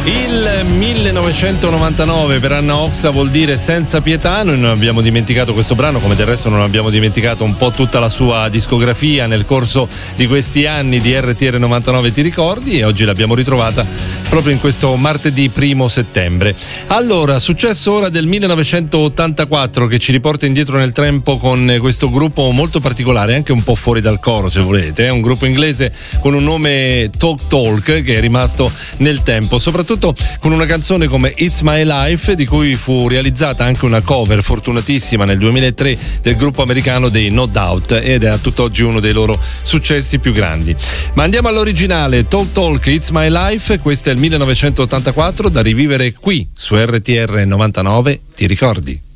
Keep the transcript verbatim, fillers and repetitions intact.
Il millenovecentonovantanove per Anna Oxa vuol dire senza pietà. Noi non abbiamo dimenticato questo brano, come del resto non abbiamo dimenticato un po' tutta la sua discografia nel corso di questi anni di R T R novantanove, ti ricordi? E oggi l'abbiamo ritrovata proprio in questo martedì primo settembre. Allora, successo ora del millenovecentottantaquattro, che ci riporta indietro nel tempo con questo gruppo molto particolare, anche un po' fuori dal coro se volete, è un gruppo inglese con un nome Talk Talk che è rimasto nel tempo, soprattutto con una canzone come It's My Life, di cui fu realizzata anche una cover fortunatissima nel duemilatré del gruppo americano dei No Doubt, ed è a tutt'oggi uno dei loro successi più grandi. Ma andiamo all'originale, Talk Talk, It's My Life. Questo è il millenovecentottantaquattro, da rivivere qui su R T R novantanove, ti ricordi?